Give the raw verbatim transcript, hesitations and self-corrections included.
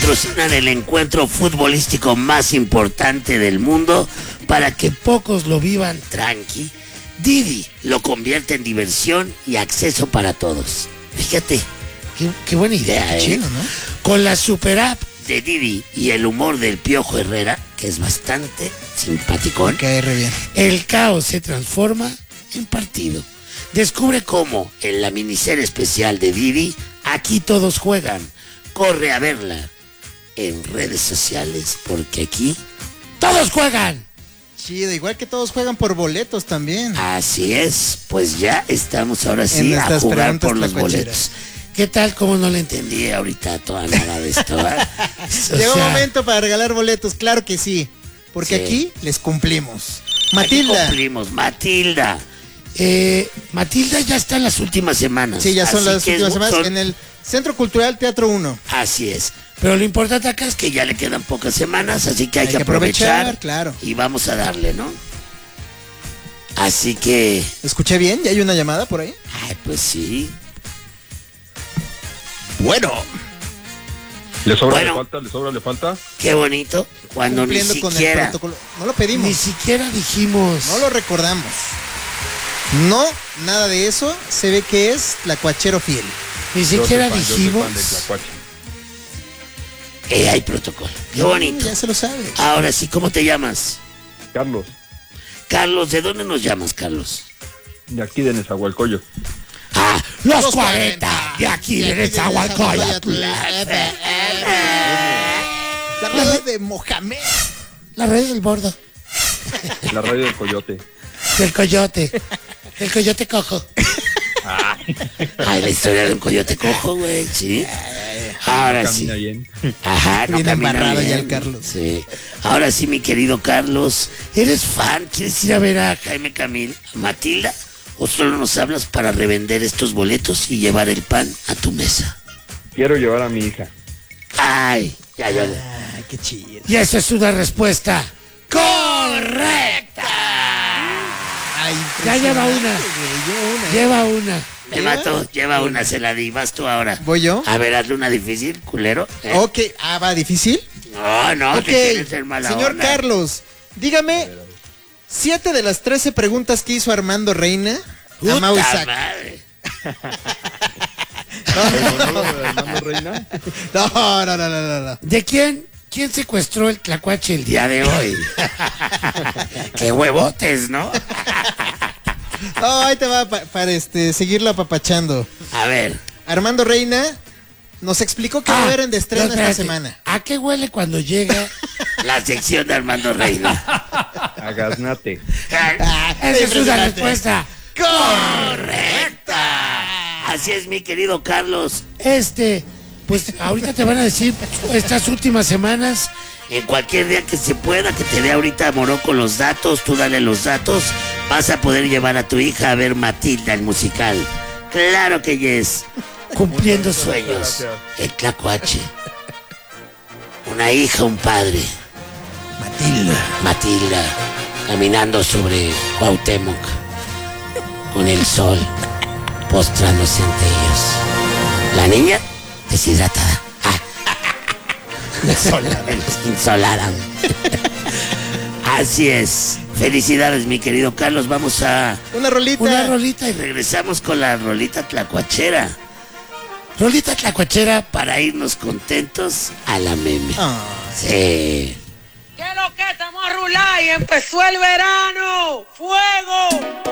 patrocinan el encuentro futbolístico más importante del mundo para que pocos lo vivan tranqui. Didi lo convierte en diversión y acceso para todos. Fíjate, qué, qué buena idea, ¿eh? Chido, ¿no? Con la super app de Didi y el humor del Piojo Herrera, que es bastante simpaticón, Me cae re bien. el caos se transforma en partido. Descubre cómo en la miniserie especial de Didi, Aquí Todos Juegan. Corre a verla en redes sociales porque aquí todos juegan. Chido, igual que todos juegan por boletos también. Así es, pues ya estamos ahora En sí a nuestras jugar preguntas por los tlacuacheras. boletos. ¿Qué tal? ¿Cómo no le entendí ahorita toda nada de esto? ¿eh? O Llegó sea, momento para regalar boletos, claro que sí. Porque Sí. aquí les cumplimos. aquí Matilda. cumplimos. Matilda. Eh, Matilda ya está en las últimas semanas. Sí, ya son así las que últimas es- semanas son- en el Centro Cultural Teatro uno. Así es. Pero lo importante acá es que ya le quedan pocas semanas, así que hay, Hay que que aprovechar, aprovechar, claro. y vamos a darle, ¿no? Así que, ¿Escuché bien? ¿Ya hay una llamada por ahí? ay, pues sí. Bueno. ¿Le sobra, Bueno. le falta? ¿Le sobra, le falta? Qué bonito cuando ni Cumpliendo con el siquiera, protocolo. No lo pedimos. ni siquiera dijimos. No lo recordamos. No, nada de eso. Se ve que es tlacuachero fiel. Ni Yo soy siquiera fan, yo soy dijimos. fan de Tlacuache. Eh, hay protocolo. Qué bonito. Ya se lo sabe. Ahora sí, ¿cómo te llamas? Carlos, Carlos, ¿de dónde nos llamas, Carlos? de aquí de Nezahualcóyotl. Ah, los, Los cuarenta, cuarenta, de aquí de de Nezahualcóyotl. La radio de Mohamed. La red del bordo, La radio del Coyote. del coyote, del coyote cojo. Ay, la historia del coyote cojo, güey, sí. Ahora sí. Camina bien. Ajá, no Bien camina embarrado bien. ya el Carlos. Sí. Ahora sí, mi querido Carlos, ¿eres fan? ¿Quieres ir a ver a Jaime Camil, a Matilda? ¿O solo nos hablas para revender estos boletos y llevar el pan a tu mesa? Quiero llevar a mi hija. Ay, ya, ya. Ay, qué chido. Y esa es una respuesta correcta. Ay, Ya lleva una. güey, lleva una. Lleva una. Me ¿Lleva? mató, lleva una, se la di. Vas tú ahora. ¿Voy yo? A ver, hazle una difícil, culero. ¿eh? Ok, ah, va difícil. No, no, Ok, que quieres ser mala señor onda. Carlos, dígame siete de las trece preguntas que hizo Armando Reina a Puta Mau Isaac. madre. ¿El monólogo de Armando Reina? No, no, no, no, no, no. ¿De quién? ¿Quién secuestró el tlacuache el día de hoy? ¡Qué huevotes!, ¿no? No, ahí te va pa- para este, seguirlo apapachando. A ver. Armando Reina nos explicó que va a haber en no, estreno esta espérate. semana. ¿A qué huele cuando llega la sección de Armando Reina? A Gaznate. Ah, Esa es una impresionante. respuesta correcta. Así es, mi querido Carlos. Este, pues ahorita te van a decir estas últimas semanas, en cualquier día que se pueda, que te dé ahorita Morocco los datos, tú dale los datos, vas a poder llevar a tu hija a ver Matilda, el musical. Claro que yes. Cumpliendo sueños. gracias. El tlacuache. Una hija, un padre. Matilda. Matilda, caminando sobre Cuauhtémoc, con el sol postrándose ante ellos. La niña, deshidratada. Ah. Insolada. Insolada. Así es. Felicidades, mi querido Carlos. Vamos a Una rolita. una rolita y regresamos con la rolita tlacuachera. Rolita tlacuachera para irnos contentos a la meme. Ah, Sí. ¿Qué es lo que estamos a rular y empezó el verano? ¡Fuego!